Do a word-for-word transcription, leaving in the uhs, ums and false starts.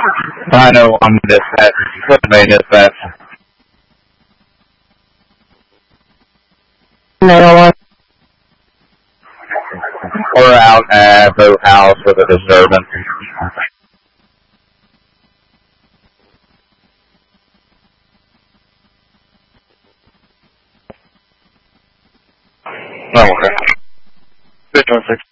I know I'm dispatch. What may dispatch? No, We're out at boat house with a disturbance. Oh, okay. Good one, six.